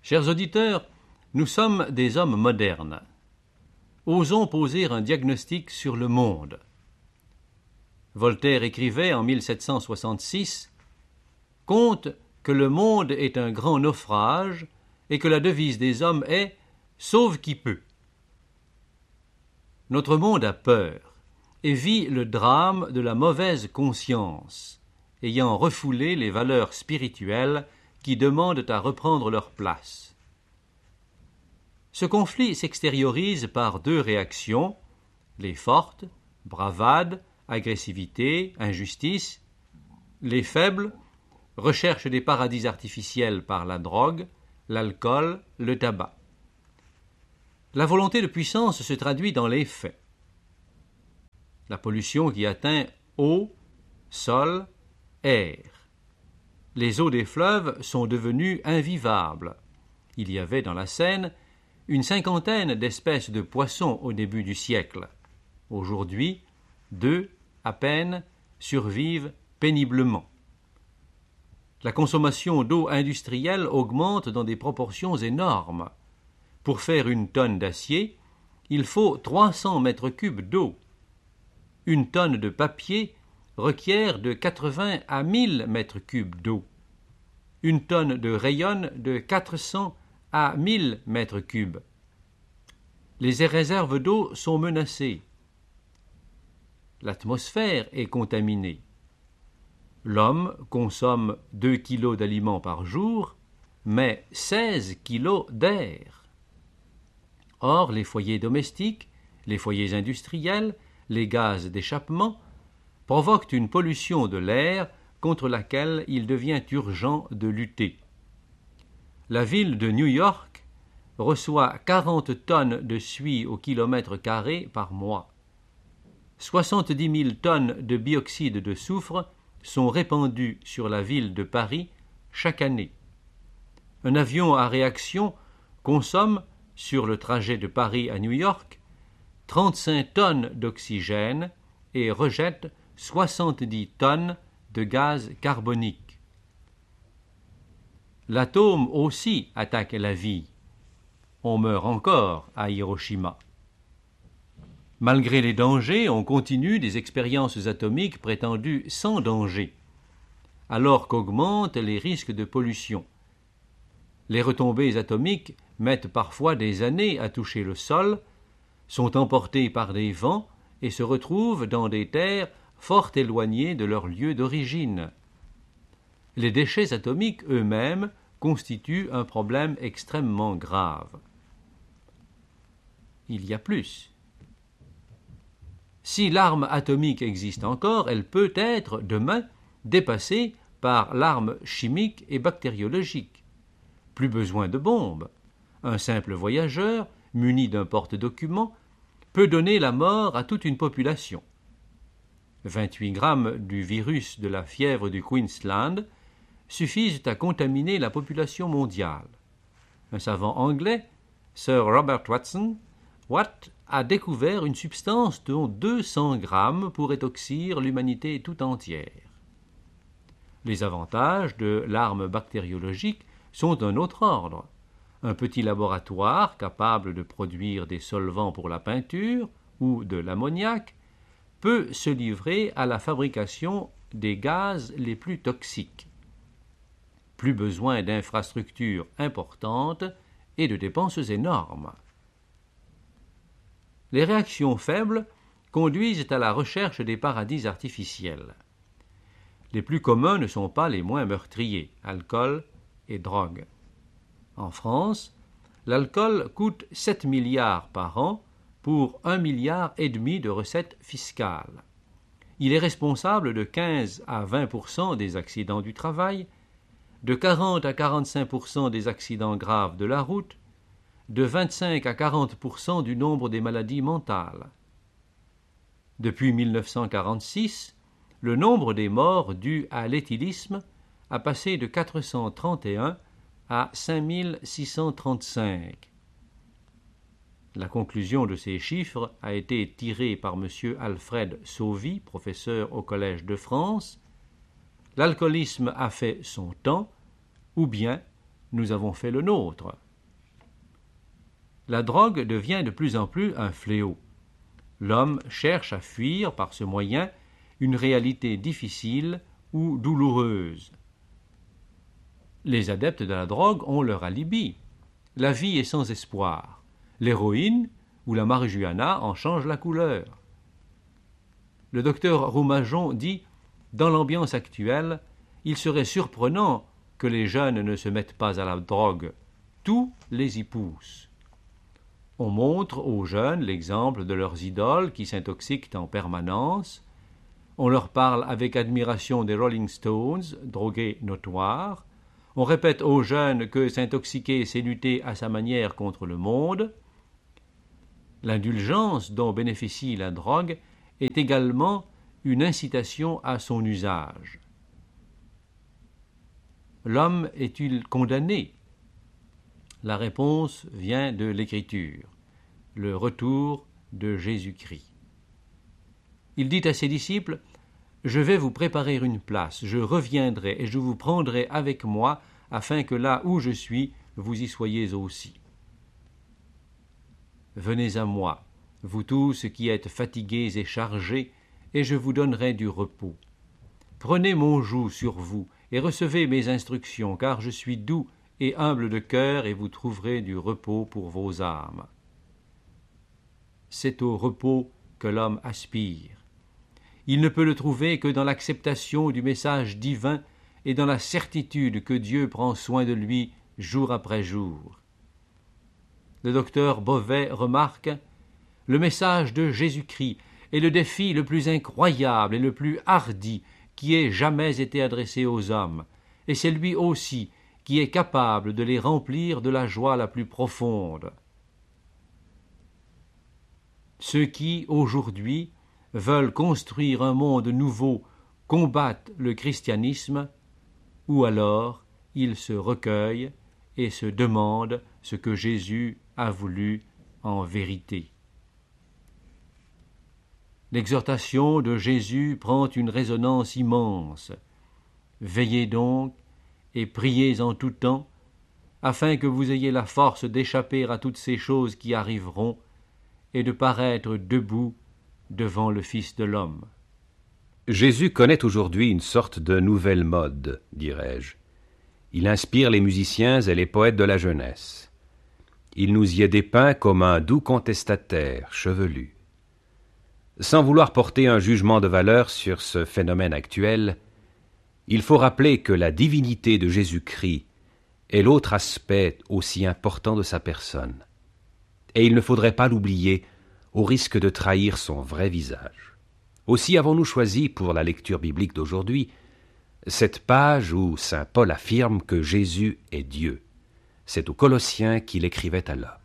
Chers auditeurs, nous sommes des hommes modernes. Osons poser un diagnostic sur le monde. Voltaire écrivait en 1766 « Compte que le monde est un grand naufrage et que la devise des hommes est « Sauve qui peut ». Notre monde a peur et vit le drame de la mauvaise conscience, ayant refoulé les valeurs spirituelles qui demandent à reprendre leur place. Ce conflit s'extériorise par deux réactions, les fortes, bravade, agressivité, injustice, les faibles, recherche des paradis artificiels par la drogue, l'alcool, le tabac. La volonté de puissance se traduit dans les faits. La pollution qui atteint eau, sol, air. Les eaux des fleuves sont devenues invivables. Il y avait dans la Seine une cinquantaine d'espèces de poissons au début du siècle. Aujourd'hui, 2 à peine survivent péniblement. La consommation d'eau industrielle augmente dans des proportions énormes. Pour faire une tonne d'acier, il faut 300 mètres cubes d'eau. Une tonne de papier requiert de 80 à 1000 mètres cubes d'eau. Une tonne de rayon de 400 à 1000 mètres cubes. Les réserves d'eau sont menacées. L'atmosphère est contaminée. L'homme consomme 2 kilos d'aliments par jour, mais 16 kilos d'air. Or, les foyers domestiques, les foyers industriels, les gaz d'échappement provoquent une pollution de l'air contre laquelle il devient urgent de lutter. La ville de New York reçoit 40 tonnes de suie au kilomètre carré par mois. 70 000 tonnes de bioxyde de soufre sont répandues sur la ville de Paris chaque année. Un avion à réaction consomme, sur le trajet de Paris à New York, 35 tonnes d'oxygène et rejette 70 tonnes de gaz carbonique. L'atome aussi attaque la vie. On meurt encore à Hiroshima. Malgré les dangers, on continue des expériences atomiques prétendues sans danger, alors qu'augmentent les risques de pollution. Les retombées atomiques mettent parfois des années à toucher le sol, sont emportées par des vents et se retrouvent dans des terres fort éloignées de leur lieu d'origine. Les déchets atomiques eux-mêmes constituent un problème extrêmement grave. Il y a plus. Si l'arme atomique existe encore, elle peut être, demain, dépassée par l'arme chimique et bactériologique. Plus besoin de bombes. Un simple voyageur, muni d'un porte-document, peut donner la mort à toute une population. 28 grammes du virus de la fièvre du Queensland suffisent à contaminer la population mondiale. Un savant anglais, Sir Robert Watson, Watt a découvert une substance dont 200 grammes pourraient toxir l'humanité tout entière. Les avantages de l'arme bactériologique sont d'un autre ordre. Un petit laboratoire capable de produire des solvants pour la peinture ou de l'ammoniac peut se livrer à la fabrication des gaz les plus toxiques. Plus besoin d'infrastructures importantes et de dépenses énormes. Les réactions faibles conduisent à la recherche des paradis artificiels. Les plus communs ne sont pas les moins meurtriers, alcool et drogue. En France, l'alcool coûte 7 milliards par an pour 1,5 milliard de recettes fiscales. Il est responsable de 15 à 20% des accidents du travail, de 40 à 45% des accidents graves de la route, de 25 à 40% du nombre des maladies mentales. Depuis 1946, le nombre des morts dus à l'éthylisme a passé de 431 à 5635. La conclusion de ces chiffres a été tirée par M. Alfred Sauvy, professeur au Collège de France. L'alcoolisme a fait son temps, ou bien nous avons fait le nôtre. La drogue devient de plus en plus un fléau. L'homme cherche à fuir par ce moyen une réalité difficile ou douloureuse. Les adeptes de la drogue ont leur alibi. La vie est sans espoir. L'héroïne ou la marijuana en changent la couleur. Le docteur Roumajon dit « Dans l'ambiance actuelle, il serait surprenant que les jeunes ne se mettent pas à la drogue. Tout les y pousse. » On montre aux jeunes l'exemple de leurs idoles qui s'intoxiquent en permanence. On leur parle avec admiration des Rolling Stones, drogués notoires. On répète aux jeunes que s'intoxiquer, c'est lutter à sa manière contre le monde. L'indulgence dont bénéficie la drogue est également une incitation à son usage. L'homme est-il condamné ? La réponse vient de l'Écriture, le retour de Jésus-Christ. Il dit à ses disciples « Je vais vous préparer une place, je reviendrai et je vous prendrai avec moi, afin que là où je suis, vous y soyez aussi. Venez à moi, vous tous qui êtes fatigués et chargés, et je vous donnerai du repos. Prenez mon joug sur vous et recevez mes instructions, car je suis doux et humble de cœur, et vous trouverez du repos pour vos âmes. » C'est au repos que l'homme aspire. Il ne peut le trouver que dans l'acceptation du message divin et dans la certitude que Dieu prend soin de lui jour après jour. Le docteur Beauvais remarque « Le message de Jésus-Christ est le défi le plus incroyable et le plus hardi qui ait jamais été adressé aux hommes, et c'est lui aussi qui est capable de les remplir de la joie la plus profonde. » Ceux qui, aujourd'hui, veulent construire un monde nouveau combattent le christianisme, ou alors ils se recueillent et se demandent ce que Jésus a voulu en vérité. L'exhortation de Jésus prend une résonance immense. Veillez donc et priez en tout temps, afin que vous ayez la force d'échapper à toutes ces choses qui arriveront et de paraître debout devant le Fils de l'homme. Jésus connaît aujourd'hui une sorte de nouvelle mode, dirais-je. Il inspire les musiciens et les poètes de la jeunesse. Il nous y est dépeint comme un doux contestataire, chevelu. Sans vouloir porter un jugement de valeur sur ce phénomène actuel, il faut rappeler que la divinité de Jésus-Christ est l'autre aspect aussi important de sa personne. Et il ne faudrait pas l'oublier au risque de trahir son vrai visage. Aussi avons-nous choisi pour la lecture biblique d'aujourd'hui cette page où saint Paul affirme que Jésus est Dieu. C'est aux Colossiens qu'il écrivait alors.